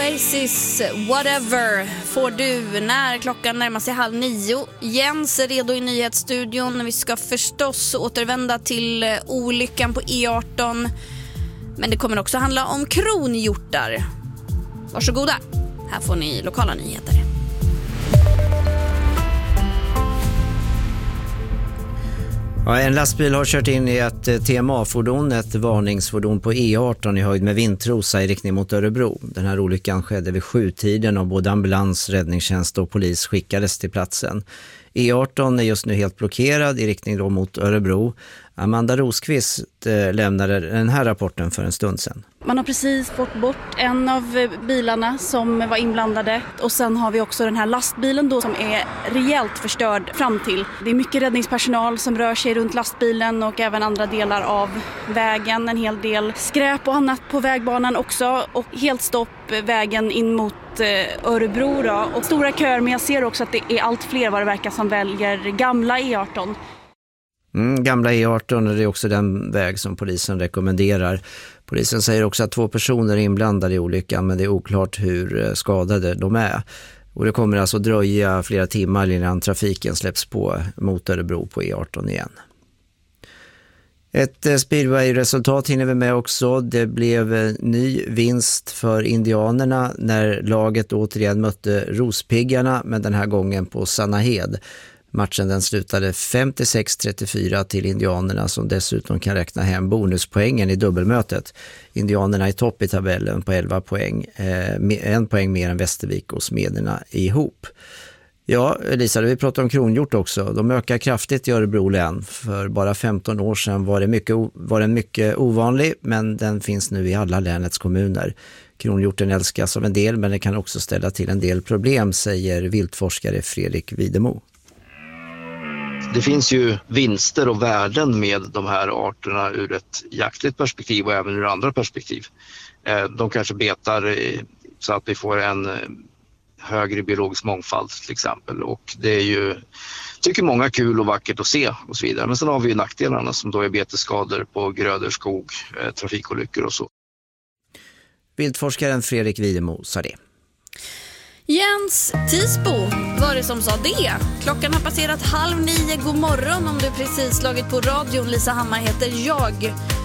Oasis, Whatever får du när klockan närmar sig 8:30. Jens är redo i nyhetsstudion. Vi ska förstås återvända till olyckan på E18. Men det kommer också handla om kronhjortar. Varsågoda, här får ni lokala nyheter. Ja, en lastbil har kört in i ett TMA-fordon, ett varningsfordon på E18 i höjd med Vintrosa i riktning mot Örebro. Den här olyckan skedde vid 7-tiden och både ambulans, räddningstjänst och polis skickades till platsen. E18 är just nu helt blockerad i riktning då mot Örebro. Amanda Rosqvist lämnade den här rapporten för en stund sedan. Man har precis fått bort en av bilarna som var inblandade och sen har vi också den här lastbilen då som är rejält förstörd fram till. Det är mycket räddningspersonal som rör sig runt lastbilen och även andra delar av vägen. En hel del skräp och annat på vägbanan också och helt stopp vägen in mot Örebro då. Och stora köer, men jag ser också att det är allt fler vad det verkar som väljer gamla E18. Gamla E18 är också den väg som polisen rekommenderar. Polisen säger också att 2 personer är inblandade i olyckan, men det är oklart hur skadade de är. Och det kommer alltså dröja flera timmar innan trafiken släpps på mot Örebro på E18 igen. Ett speedway-resultat hinner vi med också. Det blev ny vinst för indianerna när laget återigen mötte Rospiggarna, men den här gången på Sannahed. Matchen den slutade 56-34 till indianerna som dessutom kan räkna hem bonuspoängen i dubbelmötet. Indianerna är topp i tabellen på 11 poäng, 1 poäng mer än Västervik och Smederna ihop. Ja, Lisa, vi pratar om kronhjort också. De ökar kraftigt i Örebro län. För bara 15 år sedan var den mycket ovanlig, men den finns nu i alla länets kommuner. Kronhjorten älskas av en del, men det kan också ställa till en del problem, säger viltforskare Fredrik Widemo. Det finns ju vinster och värden med de här arterna ur ett jaktligt perspektiv och även ur andra perspektiv. De kanske betar så att vi får en högre biologisk mångfald till exempel, och det är ju, tycker många, kul och vackert att se och så vidare. Men sen har vi ju nackdelarna som då är betesskador på grödor, skog, trafikolyckor och så. Viltforskaren Fredrik Widemo sa det. Jens Tisbo var det som sa det. Klockan har passerat 8:30. God morgon om du precis slagit på radion. Lisa Hammar heter jag.